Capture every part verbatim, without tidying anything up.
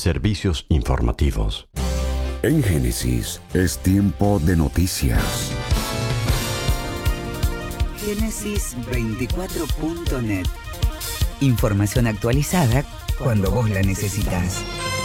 Servicios informativos. En Génesis es tiempo de noticias. Génesis veinticuatro punto net. Información actualizada cuando vos la necesitas.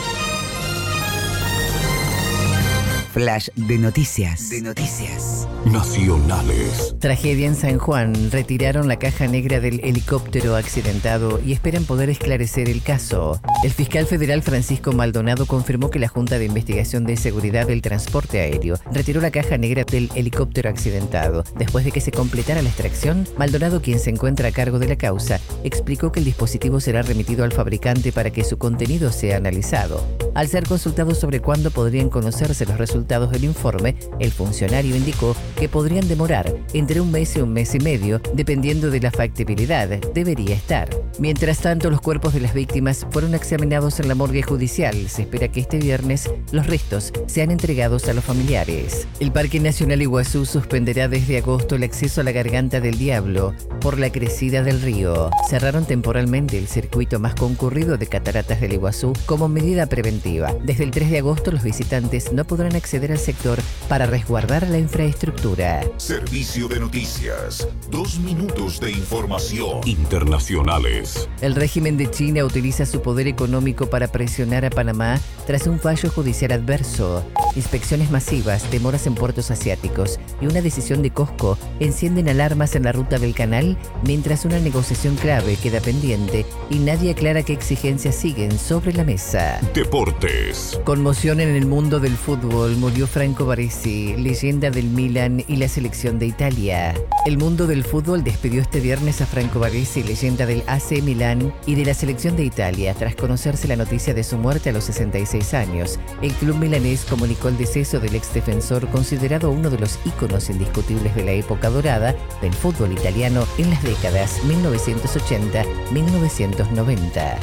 Flash de noticias. De noticias. Nacionales. Tragedia en San Juan. Retiraron la caja negra del helicóptero accidentado y esperan poder esclarecer el caso. El fiscal federal Francisco Maldonado confirmó que la Junta de Investigación de Seguridad del Transporte Aéreo retiró la caja negra del helicóptero accidentado. Después de que se completara la extracción, Maldonado, quien se encuentra a cargo de la causa, explicó que el dispositivo será remitido al fabricante para que su contenido sea analizado. Al ser consultado sobre cuándo podrían conocerse los resultados del informe, el funcionario indicó que podrían demorar entre un mes y un mes y medio, dependiendo de la factibilidad. Debería estar. Mientras tanto, los cuerpos de las víctimas fueron examinados en la morgue judicial. Se espera que este viernes los restos sean entregados a los familiares. El Parque Nacional Iguazú suspenderá desde agosto el acceso a la Garganta del Diablo por la crecida del río. Cerraron temporalmente el circuito más concurrido de cataratas del Iguazú como medida preventiva. Desde el tres de agosto, los visitantes no podrán acceder al sector para resguardar la infraestructura. Servicio de noticias. Dos minutos de información. Internacionales. El régimen de China utiliza su poder económico para presionar a Panamá tras un fallo judicial adverso. Inspecciones masivas, demoras en puertos asiáticos y una decisión de Costco encienden alarmas en la ruta del canal, mientras una negociación clave queda pendiente y nadie aclara qué exigencias siguen sobre la mesa. Deportes. Conmoción en el mundo del fútbol. Murió Franco Baresi, leyenda del Milan y la selección de Italia. El mundo del fútbol despidió este viernes a Franco Baresi, leyenda del A C Milán y de la selección de Italia, tras conocerse la noticia de su muerte a los sesenta y seis años. El club milanés comunicó el deceso del exdefensor, considerado uno de los íconos indiscutibles de la época dorada del fútbol italiano en las décadas mil novecientos ochenta a mil novecientos noventa.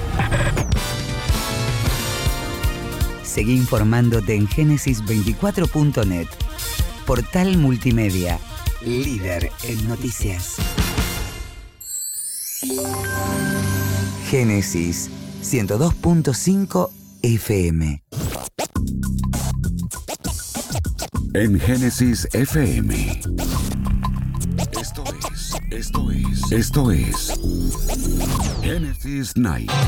Seguí informándote en Génesis veinticuatro punto net. Portal multimedia, líder en noticias. Génesis ciento dos punto cinco F M. En Génesis F M. Esto es, esto es, esto es Génesis Night.